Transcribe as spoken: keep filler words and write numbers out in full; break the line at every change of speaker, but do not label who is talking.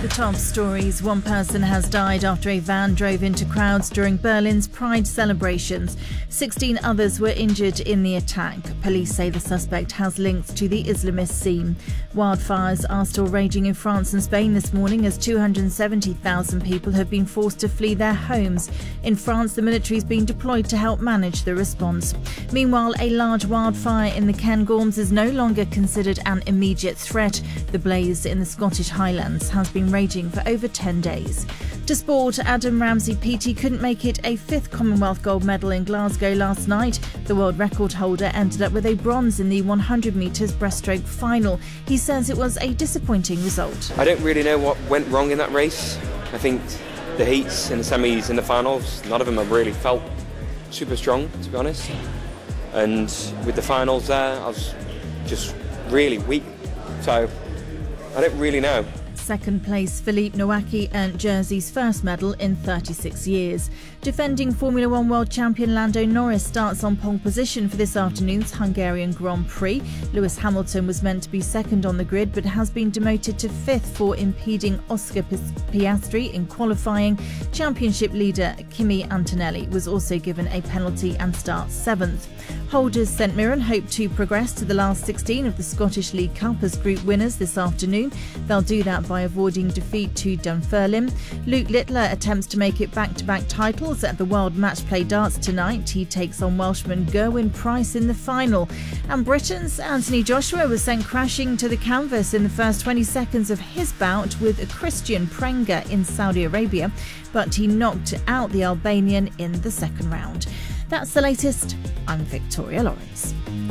The top stories. One person has died after a van drove into crowds during Berlin's Pride celebrations. sixteen others were injured in the attack. Police say the suspect has links to the Islamist scene. Wildfires are still raging in France and Spain this morning as two hundred seventy thousand people have been forced to flee their homes. In France, the military is being deployed to help manage the response. Meanwhile, a large wildfire in the Cairngorms is no longer considered an immediate threat. The blaze in the Scottish Highlands has been raging for over ten days. To sport, Adam Ramsey-Peaty couldn't make it a fifth Commonwealth gold medal in Glasgow last night. The world record holder ended up with a bronze in the one hundred metres breaststroke final. He says it was a disappointing result.
I don't really know what went wrong in that race. I think the heats and the semis and the finals, none of them have really felt super strong, to be honest. And with the finals there, I was just really weak. So I don't really know.
Second place, Philippe Nowacki earned Jersey's first medal in thirty-six years. Defending Formula One world champion Lando Norris starts on pole position for this afternoon's Hungarian Grand Prix. Lewis Hamilton was meant to be second on the grid but has been demoted to fifth for impeding Oscar Piastri in qualifying. Championship leader Kimi Antonelli was also given a penalty and starts seventh. Holders St Mirren hope to progress to the last sixteen of the Scottish League Cup as group winners this afternoon. They'll do that by avoiding defeat to Dunfermline. Luke Littler attempts to make it back-to-back titles at the World Match Play Darts tonight. He takes on Welshman Gerwyn Price in the final. And Britain's Anthony Joshua was sent crashing to the canvas in the first twenty seconds of his bout with Christian Prenga in Saudi Arabia, but he knocked out the Albanian in the second round. That's the latest. I'm Victoria Lawrence.